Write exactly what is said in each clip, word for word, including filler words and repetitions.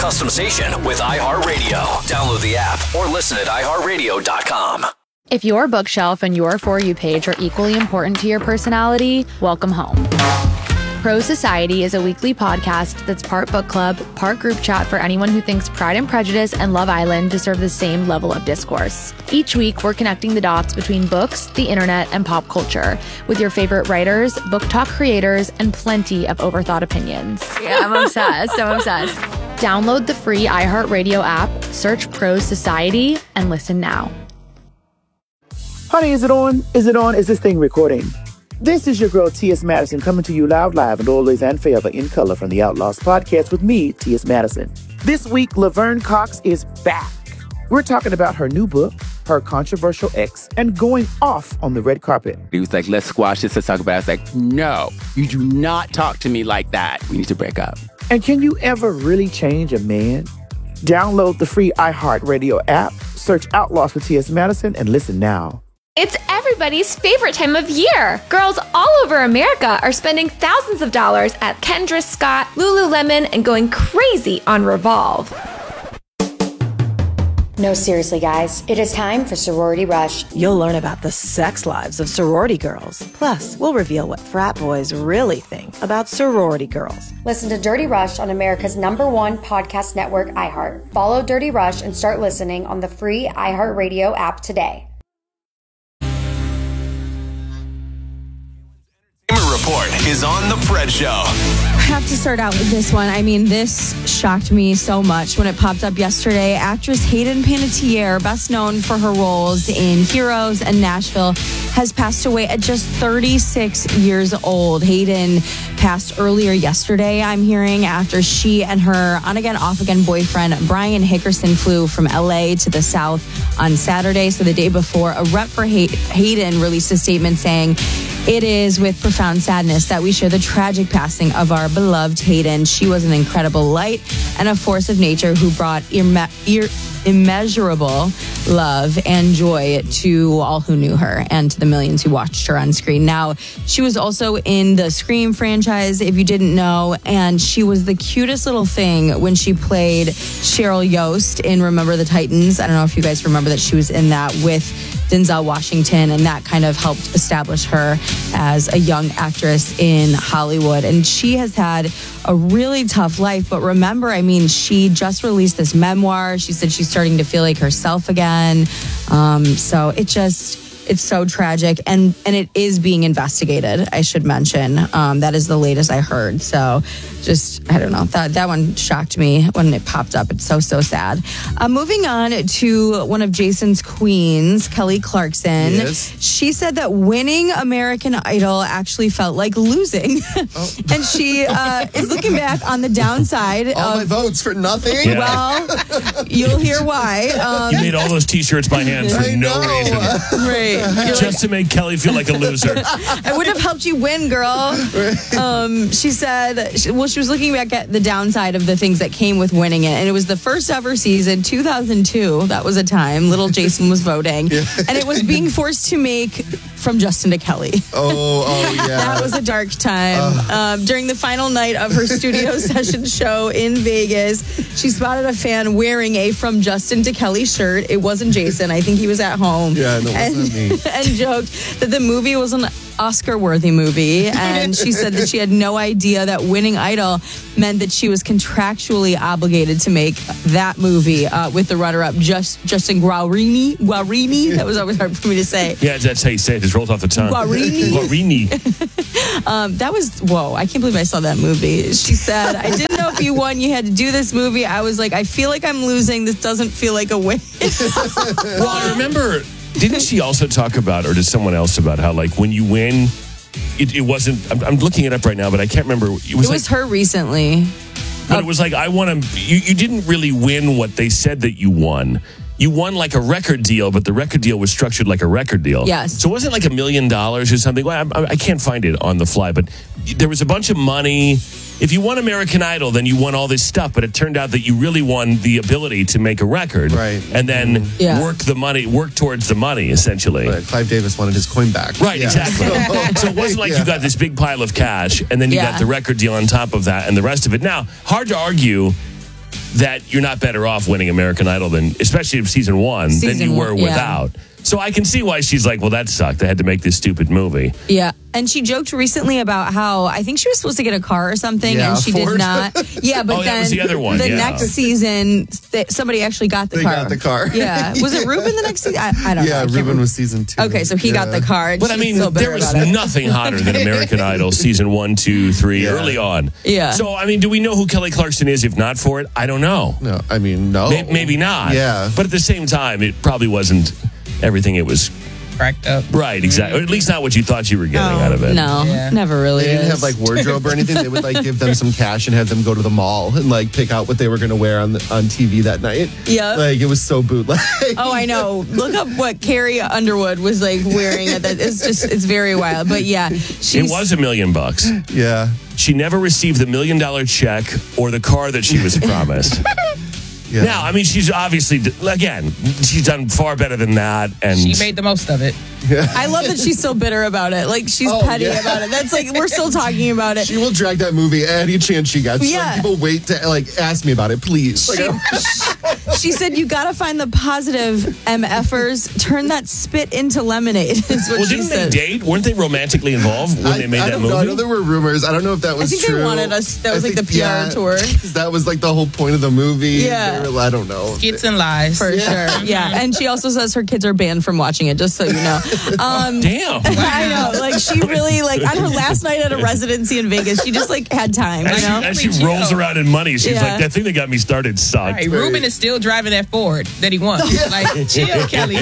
custom station with iHeartRadio. Download the app or listen at i heart radio dot com. If your bookshelf and your For You page are equally important to your personality, welcome home. Pro Society is a weekly podcast that's part book club, part group chat for anyone who thinks Pride and Prejudice and Love Island deserve the same level of discourse. Each week, we're connecting the dots between books, the internet, and pop culture with your favorite writers, book talk creators, and plenty of overthought opinions. Yeah, I'm obsessed. I'm obsessed. Download the free iHeartRadio app, search Pro Society, and listen now. Honey, is it on? Is it on? Is this thing recording? This is your girl, T S. Madison, coming to you loud, live, and always and forever in color from the Outlaws podcast with me, T S. Madison. This week, Laverne Cox is back. We're talking about her new book, her controversial ex, and going off on the red carpet. He was like, let's squash this, let's talk about it. I was like, no, you do not talk to me like that. We need to break up. And can you ever really change a man? Download the free iHeartRadio app, search Outlaws with T S. Madison, and listen now. It's everybody's favorite time of year. Girls all over America are spending thousands of dollars at Kendra Scott, Lululemon, and going crazy on Revolve. No, seriously, guys. It is time for Sorority Rush. You'll learn about the sex lives of sorority girls. Plus, we'll reveal what frat boys really think about sorority girls. Listen to Dirty Rush on America's number one podcast network, iHeart. Follow Dirty Rush and start listening on the free iHeartRadio app today. Report is on the Fred Show. I have to start out with this one. I mean, this shocked me so much when it popped up yesterday. Actress Hayden Panettiere, best known for her roles in Heroes and Nashville, has passed away at just thirty-six years old. Hayden passed earlier yesterday, I'm hearing, after she and her on-again, off-again boyfriend, Brian Hickerson, flew from L A to the South on Saturday. So the day before, a rep for Hay- Hayden released a statement saying, "It is with profound sadness that we share the tragic passing of our beloved Hayden. She was an incredible light and a force of nature who brought irme- ir- immeasurable love and joy to all who knew her and to the millions who watched her on screen." Now, she was also in the Scream franchise, if you didn't know, and she was the cutest little thing when she played Cheryl Yost in Remember the Titans. I don't know if you guys remember that she was in that with Denzel Washington, and that kind of helped establish her as a young actress in Hollywood. And she has had a really tough life. But remember, I mean, she just released this memoir. She said she's starting to feel like herself again. Um, so it just... It's so tragic, and, and it is being investigated, I should mention. Um, that is the latest I heard. So just, I don't know, that, that one shocked me when it popped up. It's so, so sad. Uh, moving on to one of Jason's queens, Kelly Clarkson. Yes. She said that winning American Idol actually felt like losing. Oh. And she uh, is looking back on the downside. All of, my votes for nothing? Yeah. Well, you'll hear why. Um, you made all those T-shirts by hand for I no know. reason. Right. Just to make Kelly feel like a loser. I would have helped you win, girl. Um, she said, well, she was looking back at the downside of the things that came with winning it. And it was the first ever season, two thousand two. That was a time. Little Jason was voting. Yeah. And it was being forced to make From Justin to Kelly. Oh, oh yeah. That was a dark time. Uh. Um, during the final night of her studio session show in Vegas, she spotted a fan wearing a From Justin to Kelly shirt. It wasn't Jason. I think he was at home. Yeah, no, it wasn't me. And joked that the movie was an Oscar-worthy movie, and she said that she had no idea that winning Idol meant that she was contractually obligated to make that movie uh, with the runner-up, just Justin Guarini. Guarini? That was always hard for me to say. Yeah, that's how you say it. It just rolls off the tongue. Guarini. Guarini. um, that was, whoa, I can't believe I saw that movie. She said, I didn't know if you won, you had to do this movie. I was like, I feel like I'm losing. This doesn't feel like a win. Well, I remember... Didn't she also talk about, or did someone else about how, like, when you win, it, it wasn't, I'm, I'm looking it up right now, but I can't remember. It was, it was like, her recently. But uh, it was like, I want to, you, you didn't really win what they said that you won. You won like a record deal, but the record deal was structured like a record deal. Yes. So it wasn't like a million dollars or something. Well, I, I can't find it on the fly, but there was a bunch of money. If you won American Idol, then you won all this stuff, but it turned out that you really won the ability to make a record. Right. And then yeah. work the money, work towards the money, essentially. Right. Clive Davis wanted his coin back. Right, yeah. exactly. So it wasn't like yeah. you got this big pile of cash, and then you yeah. got the record deal on top of that and the rest of it. Now, hard to argue that you're not better off winning American Idol than, especially if season one, Season than you were one, yeah. without. So I can see why she's like, well, that sucked. I had to make this stupid movie. Yeah. And she joked recently about how I think she was supposed to get a car or something, Yeah, and she Ford. did not. Yeah, but Oh, that then was the other one, the yeah. next season, th- somebody actually got the They car. got the car. Yeah. Was it Ruben the next season? I, I don't know. I Yeah, can't Ruben remember. was season two. Okay, so he got Yeah. the car. and But I she's mean, still bitter there was about it. nothing hotter than American Idol season one, two, three, Yeah. early on. Yeah. So, I mean, do we know who Kelly Clarkson is? If not for it, I don't know. No, I mean, no. May- Maybe not. Yeah. But at the same time, it probably wasn't everything it was. Cracked up. Right, exactly. Or at least not what you thought you were getting out of it. No, Yeah. never really. They didn't is. have like wardrobe or anything. They would like give them some cash and have them go to the mall and like pick out what they were going to wear on the, on T V that night. Yeah. Like it was so bootleg. Oh, I know. Look up what Carrie Underwood was like wearing. At that. It's just, it's very wild. But yeah, she's, It was a million bucks. Yeah. She never received the million dollar check or the car that she was promised. Yeah. Now, I mean, she's obviously, again, she's done far better than that. And She made the most of it. I love that she's so bitter about it. Like she's Oh, petty yeah. about it. That's like we're still talking about it. She will drag that movie any chance she gets. Yeah. Some people wait to like ask me about it, please. Like, I'm- She said you got to find the positive MFers. Turn that spit into lemonade. Is what well, she didn't said. they date? Weren't they romantically involved when I, they made I that don't movie? know. I know there were rumors. I don't know if that was I think true. they wanted us. That was I like the think- P R yeah, tour. 'cause that was like the whole point of the movie. Yeah. They were- I don't know. Skits and lies. For sure. Yeah. And she also says her kids are banned from watching it, just so you know. Um, Damn. I know. Like she really like on her last night at a residency in Vegas, she just like had time, As you she, know? as she Chill. rolls around in money, she's Yeah. like, that thing that got me started sucked. Right, Ruben is still driving that Ford that he won. Like, chill, Kelly.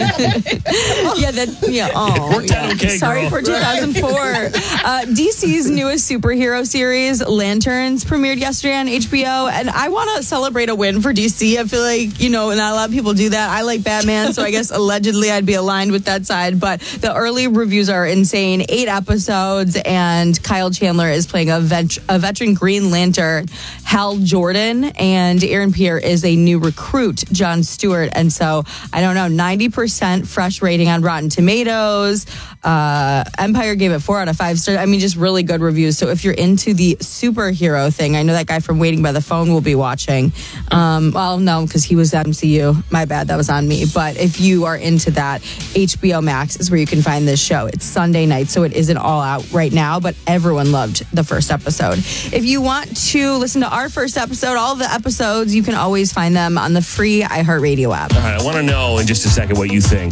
Yeah, that yeah. Oh, Worked out yeah. okay, Sorry girl. for two thousand four. Uh, D C's newest superhero series, Lanterns, premiered yesterday on H B O, and I want to celebrate a win for D C. I feel like you know not a lot of people do that. I like Batman, so I guess allegedly I'd be aligned with that side. But the early reviews are insane. Eight episodes, and Kyle Chandler is playing a, vet- a veteran Green Lantern, Hal Jordan, and Aaron Pierre is a new recruit, Jon Stewart. And so I don't know, ninety percent fresh rating on Rotten Tomatoes. Uh, Empire gave it four out of five stars. I mean, just really good reviews. So if you're into the superhero thing, I know that guy from Waiting by the Phone will be watching. Um, well, no, because he was M C U. My bad, that was on me. But if you are into that, H B O Max is where you can find this show. It's Sunday night, so it isn't all out right now, but everyone loved the first episode. If you want to listen to our first episode, all of the episodes, you can always find them on the free iHeartRadio app. All right, I want to know in just a second what you think